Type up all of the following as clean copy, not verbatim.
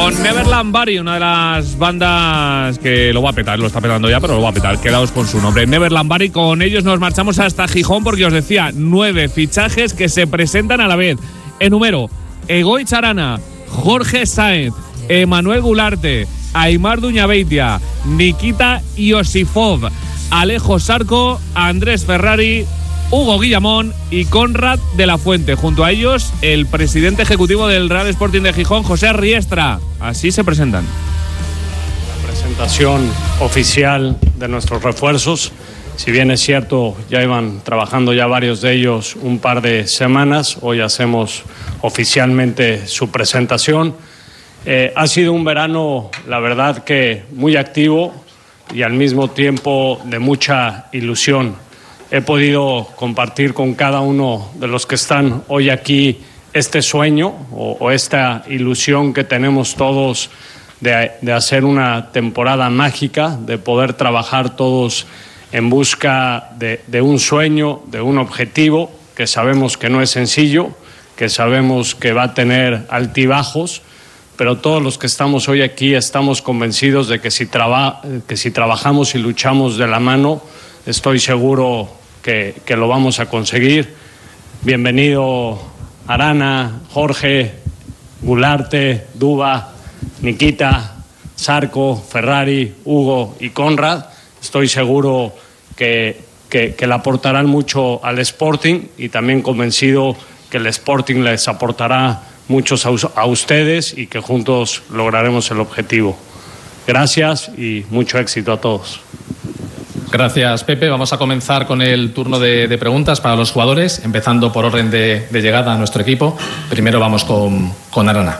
Con Neverland Bari, una de las bandas que lo va a petar, lo está petando ya, pero lo va a petar. Quedaos con su nombre, Neverland Bari. Con ellos nos marchamos hasta Gijón porque os decía, 9 fichajes que se presentan a la vez. Enumero: Egoitz Arana, Jorge Sáenz, Emanuel Gularte, Aimar Duñabeitia, Nikita Iosifov, Alejo Sarco, Andrés Ferrari, Hugo Guillamón y Conrad de la Fuente. Junto a ellos, el presidente ejecutivo del Real Sporting de Gijón, José Riestra. Así se presentan. La presentación oficial de nuestros refuerzos. Si bien es cierto, ya iban trabajando ya varios de ellos un par de semanas, hoy hacemos oficialmente su presentación. Ha sido un verano, la verdad, que muy activo y al mismo tiempo de mucha ilusión. He podido compartir con cada uno de los que están hoy aquí este sueño o esta ilusión que tenemos todos de hacer una temporada mágica, de poder trabajar todos en busca de un sueño, de un objetivo que sabemos que no es sencillo, que sabemos que va a tener altibajos, pero todos los que estamos hoy aquí estamos convencidos de que si trabajamos y luchamos de la mano, estoy seguro que lo vamos a conseguir. Bienvenido Arana, Jorge, Gularte, Duba, Nikita, Sarco, Ferrari, Hugo y Conrad. Estoy seguro que le aportarán mucho al Sporting y también convencido que el Sporting les aportará muchos a ustedes y que juntos lograremos el objetivo. Gracias y mucho éxito a todos. Gracias, Pepe. Vamos a comenzar con el turno de preguntas para los jugadores, empezando por orden de llegada a nuestro equipo. Primero vamos con Arana.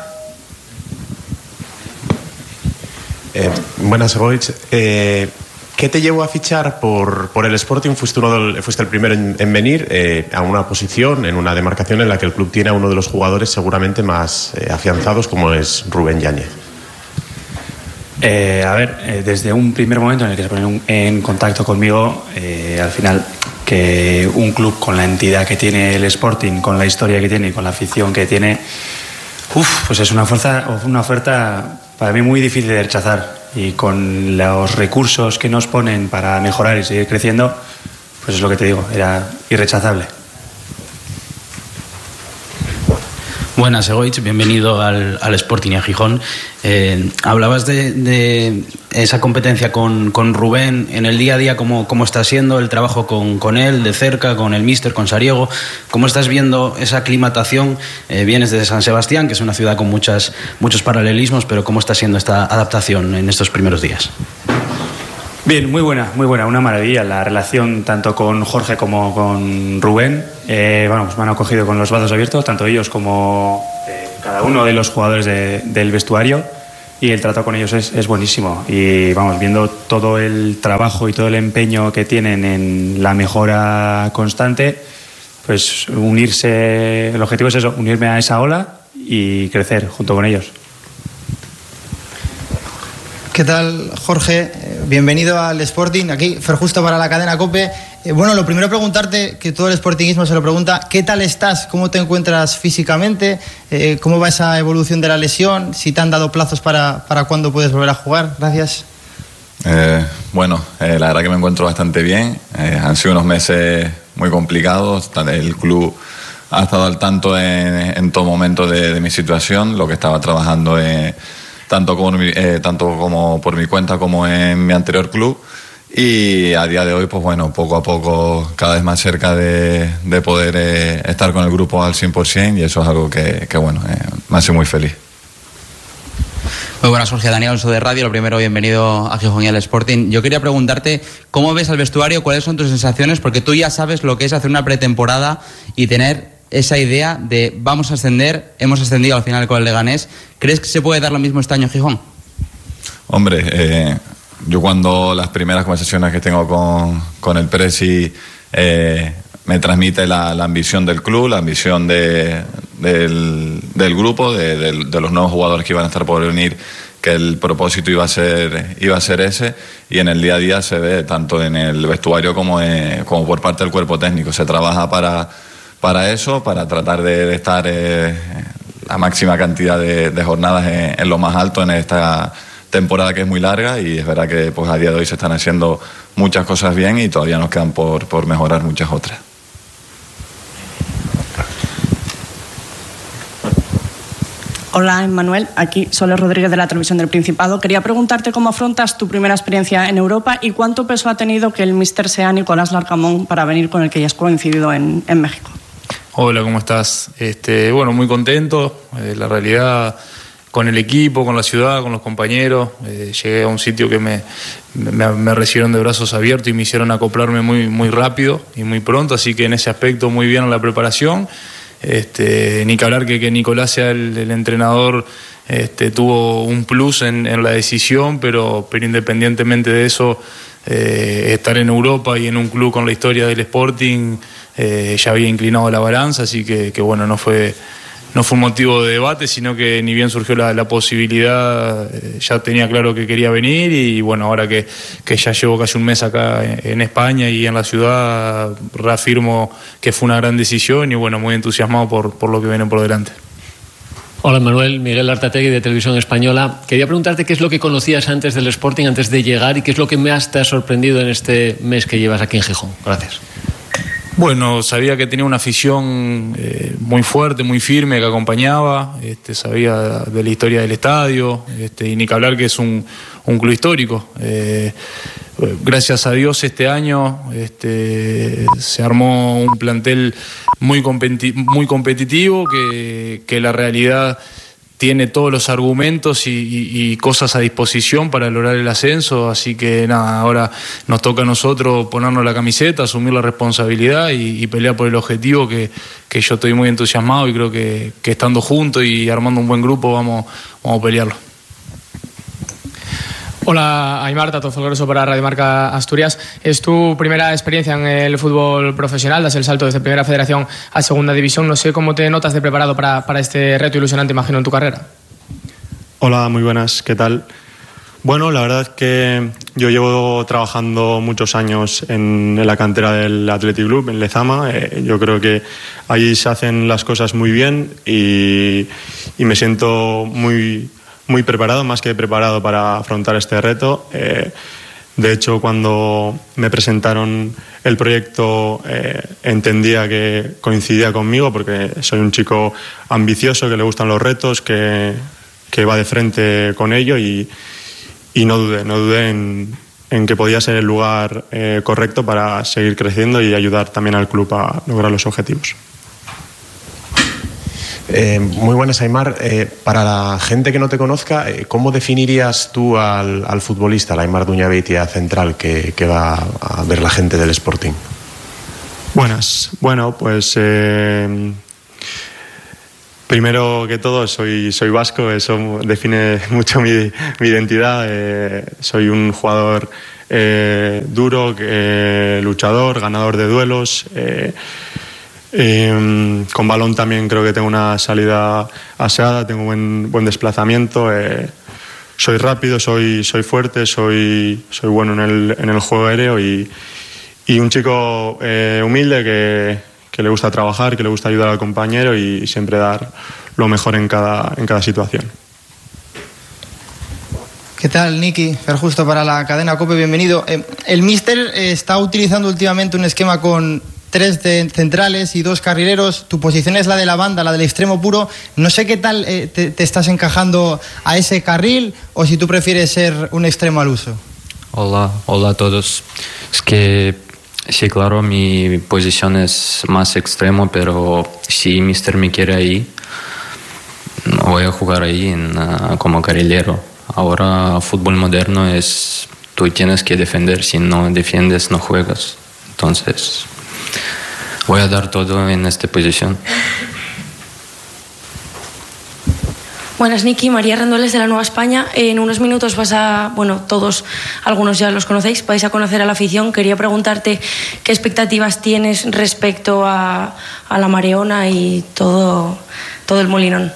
Buenas, Egoitz. ¿Qué te llevó a fichar por el Sporting? Fuiste el primero en venir a una posición, en una demarcación en la que el club tiene a uno de los jugadores seguramente más afianzados, como es Rubén Yáñez. Desde un primer momento en el que se ponen en contacto conmigo, al final que un club con la entidad que tiene el Sporting, con la historia que tiene y con la afición que tiene, pues es una oferta para mí muy difícil de rechazar. Y con los recursos que nos ponen para mejorar y seguir creciendo, pues es lo que te digo, era irrechazable. Buenas, Egoitz, bienvenido al Sporting y a Gijón. Hablabas de esa competencia con Rubén en el día a día, ¿cómo está siendo el trabajo con él de cerca, con el míster, con Sariego? ¿Cómo estás viendo esa aclimatación? Vienes de San Sebastián, que es una ciudad con muchos paralelismos, pero ¿cómo está siendo esta adaptación en estos primeros días? Bien, muy buena, una maravilla la relación tanto con Jorge como con Rubén. Pues me han acogido con los brazos abiertos, tanto ellos como cada uno de los jugadores del vestuario, y el trato con ellos es buenísimo. Y viendo todo el trabajo y todo el empeño que tienen en la mejora constante, pues el objetivo es eso, unirme a esa ola y crecer junto con ellos. ¿Qué tal, Jorge? Bienvenido al Sporting, aquí Fer Justo para la cadena COPE. Lo primero preguntarte, que todo el sportingismo se lo pregunta, ¿qué tal estás? ¿Cómo te encuentras físicamente? ¿Cómo va esa evolución de la lesión? ¿Si te han dado plazos para cuándo puedes volver a jugar? Gracias. La verdad que me encuentro bastante bien. Han sido unos meses muy complicados. El club ha estado al tanto en todo momento de mi situación, lo que estaba trabajando tanto como por mi cuenta como en mi anterior club, y a día de hoy poco a poco cada vez más cerca de poder estar con el grupo al 100%, y eso es algo que me hace muy feliz. Muy buenas, Jorge. Daniel Alonso de Radio. Lo primero, bienvenido a Gijón y al Sporting. Yo quería preguntarte, ¿cómo ves al vestuario? ¿Cuáles son tus sensaciones? Porque tú ya sabes lo que es hacer una pretemporada y tener esa idea de vamos a ascender, hemos ascendido al final con el Leganés. ¿Crees que se puede dar lo mismo este año en Gijón? Hombre, yo cuando las primeras conversaciones que tengo con el Presi me transmite la ambición del club, la ambición del grupo, de los nuevos jugadores que iban a estar por venir, que el propósito iba a ser ese, y en el día a día se ve tanto en el vestuario como por parte del cuerpo técnico. Se trabaja para eso, para tratar de estar la máxima cantidad de jornadas en lo más alto en esta temporada que es muy larga, y es verdad que pues a día de hoy se están haciendo muchas cosas bien y todavía nos quedan por mejorar muchas otras. Hola, Emmanuel. Aquí Soler Rodríguez de la Televisión del Principado. Quería preguntarte cómo afrontas tu primera experiencia en Europa y cuánto peso ha tenido que el míster sea Nicolás Larcamón para venir con el que ya has coincidido en México. Hola, ¿cómo estás? Bueno, muy contento. La realidad, con el equipo, con la ciudad, con los compañeros. Llegué a un sitio que me recibieron de brazos abiertos y me hicieron acoplarme muy rápido y muy pronto, así que en ese aspecto muy bien en la preparación. Ni que hablar que Nicolás sea el entrenador, tuvo un plus en la decisión, pero independientemente de eso, estar en Europa y en un club con la historia del Sporting ya había inclinado la balanza, así que bueno, no fue un motivo de debate, sino que ni bien surgió la posibilidad, ya tenía claro que quería venir, y bueno, ahora que ya llevo casi un mes acá en España y en la ciudad, reafirmo que fue una gran decisión y bueno, muy entusiasmado por lo que viene por delante. Hola Manuel, Miguel Artategui de Televisión Española. Quería preguntarte qué es lo que conocías antes del Sporting, antes de llegar, y qué es lo que más te ha sorprendido en este mes que llevas aquí en Gijón. Gracias. Bueno, sabía que tenía una afición muy fuerte, muy firme, que acompañaba, sabía de la historia del estadio, y ni que hablar que es un club histórico. Gracias a Dios este año se armó un plantel muy competitivo, que la realidad tiene todos los argumentos y cosas a disposición para lograr el ascenso, así que nada, ahora nos toca a nosotros ponernos la camiseta, asumir la responsabilidad y pelear por el objetivo, que yo estoy muy entusiasmado y creo que estando juntos y armando un buen grupo vamos a pelearlo. Hola, Aimar, Tato Folgoso para Radio Marca Asturias. Es tu primera experiencia en el fútbol profesional, das el salto desde Primera Federación a Segunda División. No sé cómo te notas de preparado para este reto ilusionante, imagino, en tu carrera. Hola, muy buenas, ¿qué tal? Bueno, la verdad es que yo llevo trabajando muchos años en la cantera del Athletic Club, en Lezama. Yo creo que allí se hacen las cosas muy bien y me siento muy preparado, más que preparado para afrontar este reto. De hecho, cuando me presentaron el proyecto entendía que coincidía conmigo, porque soy un chico ambicioso, que le gustan los retos, que va de frente con ello, y no dudé en que podía ser el lugar correcto para seguir creciendo y ayudar también al club a lograr los objetivos. Muy buenas, Aimar. Para la gente que no te conozca, ¿cómo definirías tú al futbolista, al Aimar Duñabeitia central, que va a ver la gente del Sporting? Buenas. Bueno, pues primero que todo soy vasco, eso define mucho mi identidad. Soy un jugador duro, luchador, ganador de duelos. Con balón también creo que tengo una salida aseada, tengo buen desplazamiento, soy rápido, soy fuerte, soy bueno en el juego aéreo y un chico humilde que le gusta trabajar, que le gusta ayudar al compañero y siempre dar lo mejor en cada situación. ¿Qué tal, Niki? Justo para la cadena COPE, bienvenido. El míster está utilizando últimamente un esquema con 3 centrales y 2 carrileros. Tu posición es la de la banda, la del extremo puro. No sé qué tal te estás encajando a ese carril, o si tú prefieres ser un extremo al uso. Hola a todos. Es que sí, claro, mi posición es más extremo, pero si mister me quiere ahí, voy a jugar ahí como carrilero. Ahora fútbol moderno es tú tienes que defender, si no defiendes no juegas. Entonces voy a dar todo en esta posición. Buenas, Niki. María Rendueles de La Nueva España. En unos minutos algunos ya los conocéis, vais a conocer a la afición. Quería preguntarte qué expectativas tienes respecto a la Mareona y todo el Molinón.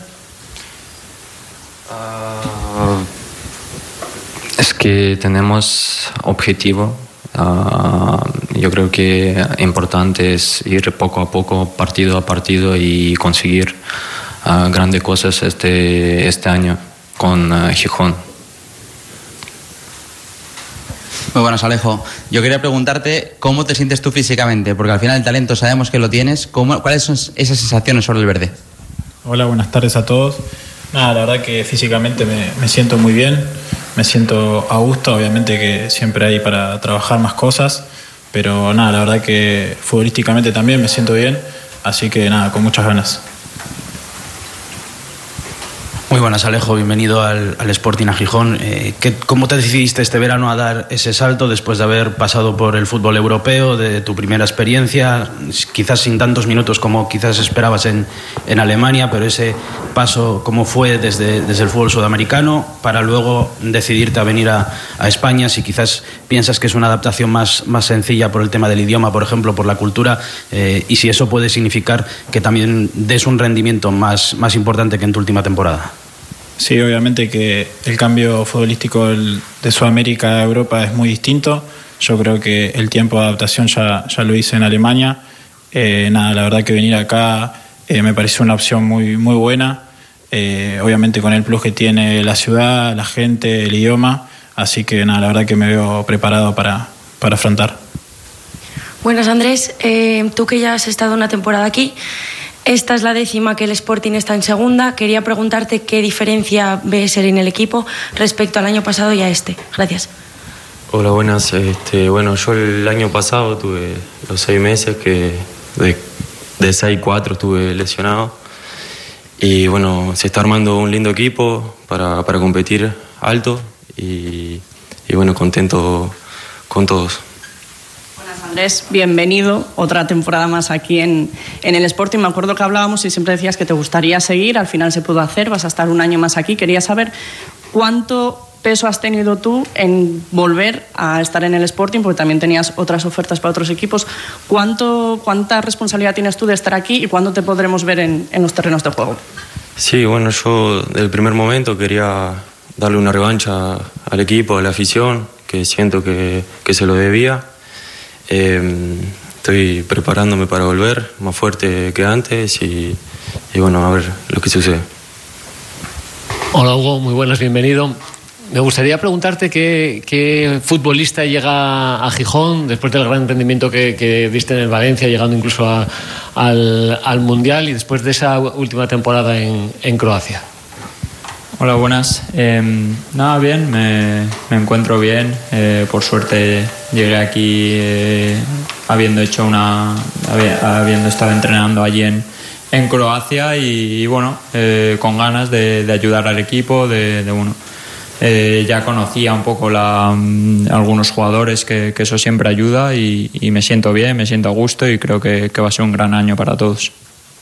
Es que tenemos objetivo. Yo creo que importante es ir poco a poco, partido a partido, y conseguir grandes cosas este año con Gijón. Muy buenas, Alejo. Yo quería preguntarte cómo te sientes tú físicamente, porque al final el talento sabemos que lo tienes. ¿Cuáles son esas sensaciones sobre el verde? Hola, buenas tardes a todos. Nada, la verdad que físicamente me siento muy bien, me siento a gusto, obviamente que siempre hay para trabajar más cosas, pero nada, la verdad que futbolísticamente también me siento bien, así que nada, con muchas ganas. Muy buenas, Alejo, bienvenido al Sporting a Gijón. ¿Cómo te decidiste este verano a dar ese salto después de haber pasado por el fútbol europeo, de tu primera experiencia, quizás sin tantos minutos como quizás esperabas en Alemania, pero ese paso, cómo fue desde el fútbol sudamericano para luego decidirte a venir a España? Si quizás piensas que es una adaptación más sencilla por el tema del idioma, por ejemplo, por la cultura, y si eso puede significar que también des un rendimiento más importante que en tu última temporada. Sí, obviamente que el cambio futbolístico de Sudamérica a Europa es muy distinto. Yo creo que el tiempo de adaptación ya lo hice en Alemania. Nada, la verdad que venir acá me pareció una opción muy, muy buena. Obviamente con el plus que tiene la ciudad, la gente, el idioma. Así que nada, la verdad que me veo preparado para afrontar. Buenas, Andrés. Tú que ya has estado una temporada aquí, esta es la 10ª que el Sporting está en segunda. Quería preguntarte qué diferencia ves en el equipo respecto al año pasado y a este. Gracias. Hola, buenas. Bueno, yo el año pasado tuve los 6 meses que de 6-4 estuve lesionado. Y bueno, se está armando un lindo equipo para competir alto y bueno, contento con todos. Andrés, bienvenido otra temporada más aquí en el Sporting. Me acuerdo que hablábamos y siempre decías que te gustaría seguir, al final se pudo hacer, vas a estar un año más aquí. Quería saber cuánto peso has tenido tú en volver a estar en el Sporting, porque también tenías otras ofertas para otros equipos. ¿Cuánta responsabilidad tienes tú de estar aquí y cuándo te podremos ver en los terrenos de juego? Sí, bueno, yo desde el primer momento quería darle una revancha al equipo, a la afición, que siento que se lo debía. Estoy preparándome para volver más fuerte que antes y bueno, a ver lo que sucede. Hola, Hugo, muy buenas, bienvenido. Me gustaría preguntarte qué futbolista llega a Gijón después del gran rendimiento que diste en el Valencia, llegando incluso al Mundial, y después de esa última temporada en Croacia. Hola, buenas. Nada, bien, me encuentro bien. Por suerte llegué aquí habiendo estado entrenando allí en Croacia y bueno, con ganas de ayudar al equipo, ya conocía un poco algunos jugadores, que eso siempre ayuda y me siento bien, me siento a gusto y creo que va a ser un gran año para todos.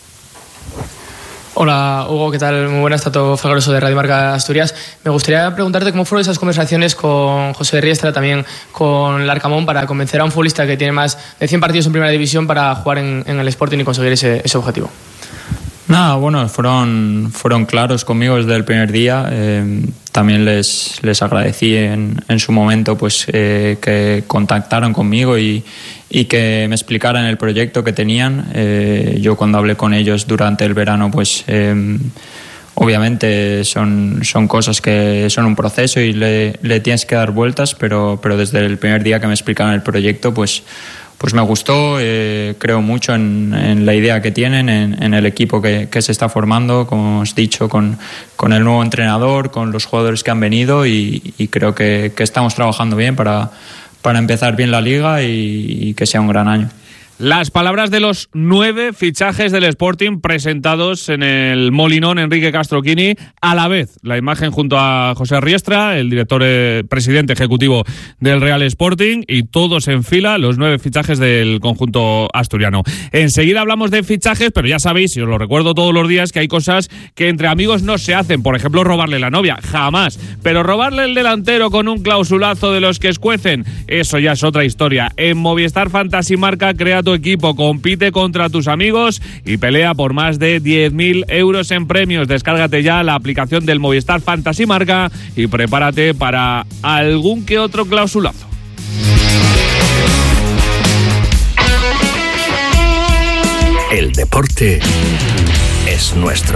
Hola, Hugo, ¿qué tal? Muy buenas, Tato Falgroso de Radio Marca Asturias. Me gustaría preguntarte cómo fueron esas conversaciones con José Riestra, también con Larcamón, para convencer a un futbolista que tiene más de 100 partidos en Primera División para jugar en el Sporting y conseguir ese objetivo. Nada, bueno, fueron claros conmigo desde el primer día. También les agradecí en su momento pues que contactaron conmigo y que me explicaran el proyecto que tenían. Yo cuando hablé con ellos durante el verano, pues obviamente son cosas que son un proceso y le tienes que dar vueltas, pero desde el primer día que me explicaron el proyecto, pues me gustó. Creo mucho en la idea que tienen, en el equipo que se está formando, como os he dicho, con el nuevo entrenador, con los jugadores que han venido y creo que estamos trabajando bien para empezar bien la liga y que sea un gran año. Las palabras de los 9 fichajes del Sporting presentados en el Molinón Enrique Castroquini, a la vez la imagen junto a José Riestra, el director presidente ejecutivo del Real Sporting, y todos en fila los 9 fichajes del conjunto asturiano. Enseguida hablamos de fichajes, pero ya sabéis, y os lo recuerdo todos los días, que hay cosas que entre amigos no se hacen. Por ejemplo, robarle la novia, jamás. Pero robarle el delantero con un clausulazo de los que escuecen, eso ya es otra historia. En Movistar Fantasy Marca, crea tu equipo, compite contra tus amigos y pelea por más de 10.000 euros en premios. Descárgate ya la aplicación del Movistar Fantasy Marca y prepárate para algún que otro clausulazo. El deporte es nuestro.